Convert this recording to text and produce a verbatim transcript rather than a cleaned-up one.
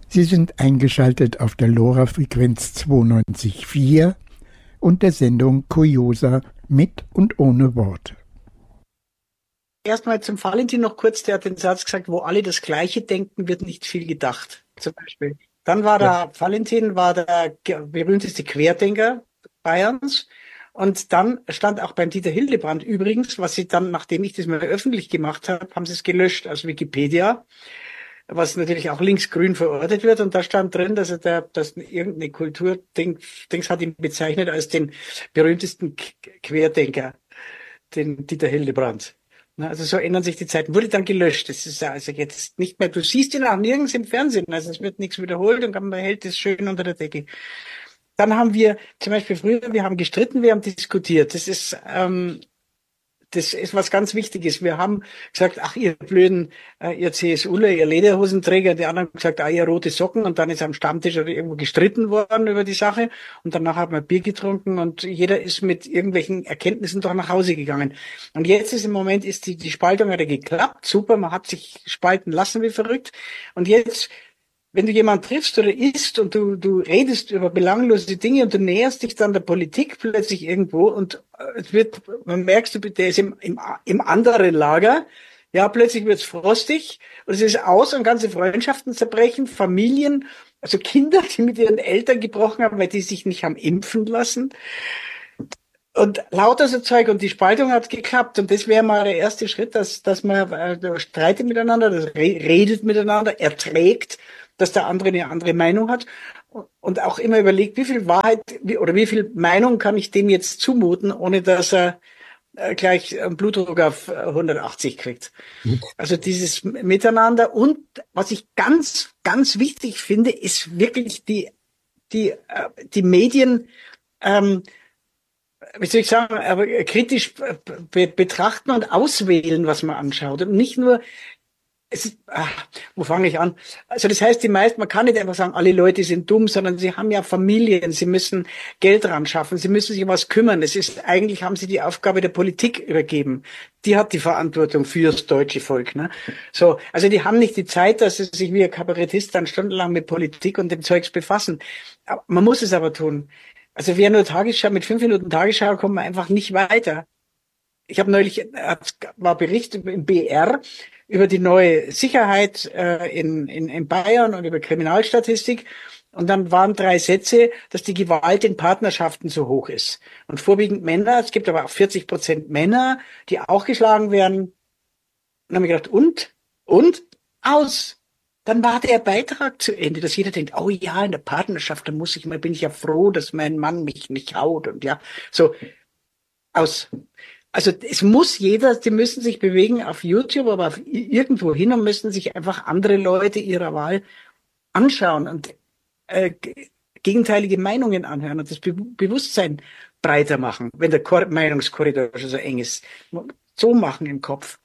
Sie sind eingeschaltet auf der LoRa-Frequenz zweiundneunzig Komma vier und der Sendung Kuriosa mit und ohne Worte. Erstmal zum Valentin noch kurz, der hat den Satz gesagt, wo alle das Gleiche denken, wird nicht viel gedacht, zum Beispiel. Dann war der Valentin, war der berühmteste Querdenker Bayerns. Und dann stand auch beim Dieter Hildebrand übrigens, was sie dann, nachdem ich das mal öffentlich gemacht habe, haben sie es gelöscht aus Wikipedia, was natürlich auch linksgrün verortet wird. Und da stand drin, dass er der, dass irgendeine Kulturdings Dings hat ihn bezeichnet als den berühmtesten Querdenker, den Dieter Hildebrand. Also so ändern sich die Zeiten. Wurde dann gelöscht. Das ist also jetzt nicht mehr, du siehst ihn auch nirgends im Fernsehen. Also es wird nichts wiederholt und man hält es schön unter der Decke. Dann haben wir zum Beispiel früher, wir haben gestritten, wir haben diskutiert. Das ist, ähm, das ist was ganz Wichtiges. Wir haben gesagt, ach ihr blöden, äh, ihr CSUler, ihr Lederhosenträger. Die anderen haben gesagt, ah ihr rote Socken. Und dann ist am Stammtisch irgendwo gestritten worden über die Sache. Und danach hat man Bier getrunken und jeder ist mit irgendwelchen Erkenntnissen doch nach Hause gegangen. Und jetzt ist im Moment, ist die, die Spaltung hat ja geklappt. Super, man hat sich spalten lassen wie verrückt. Und jetzt, wenn du jemanden triffst oder isst und du, du redest über belanglose Dinge und du näherst dich dann der Politik plötzlich irgendwo und es wird, man merkst du, der ist im, im, im anderen Lager, ja, plötzlich wird's frostig und es ist aus und ganze Freundschaften zerbrechen, Familien, also Kinder, die mit ihren Eltern gebrochen haben, weil die sich nicht haben impfen lassen. Und lauter so Zeug und die Spaltung hat geklappt und das wäre mal der erste Schritt, dass, dass man äh, streitet miteinander, das re- redet miteinander, erträgt, dass der andere eine andere Meinung hat und auch immer überlegt, wie viel Wahrheit wie, oder wie viel Meinung kann ich dem jetzt zumuten, ohne dass er äh, gleich einen Blutdruck auf hundertachtzig kriegt. Also dieses Miteinander und was ich ganz, ganz wichtig finde, ist wirklich die, die, äh, die Medien, ähm, wie soll ich sagen, aber kritisch be- betrachten und auswählen, was man anschaut und nicht nur es ist, ach, wo fange ich an? Also das heißt, die meisten, man kann nicht einfach sagen, alle Leute sind dumm, sondern sie haben ja Familien, sie müssen Geld ran schaffen, sie müssen sich um was kümmern. Es ist, eigentlich haben sie die Aufgabe der Politik übergeben. Die hat die Verantwortung fürs deutsche Volk, ne? So, also die haben nicht die Zeit, dass sie sich wie ein Kabarettist dann stundenlang mit Politik und dem Zeugs befassen. Aber man muss es aber tun. Also wer nur Tagesschau, mit fünf Minuten Tagesschau kommt man einfach nicht weiter. Ich habe neulich, äh, war Bericht im B R über die neue Sicherheit äh, in, in, in Bayern und über Kriminalstatistik. Und dann waren drei Sätze, dass die Gewalt in Partnerschaften so hoch ist. Und vorwiegend Männer, es gibt aber auch vierzig Prozent Männer, die auch geschlagen werden. Und dann habe ich gedacht, und? Und? Aus. Dann war der Beitrag zu Ende, dass jeder denkt, oh ja, in der Partnerschaft, da muss ich mal, bin ich ja froh, dass mein Mann mich nicht haut und ja, so, aus. Also es muss jeder, die müssen sich bewegen auf YouTube, aber auf irgendwo hin und müssen sich einfach andere Leute ihrer Wahl anschauen und äh, gegenteilige Meinungen anhören und das Be Bewusstsein breiter machen, wenn der Kor Meinungskorridor schon so eng ist. So machen im Kopf.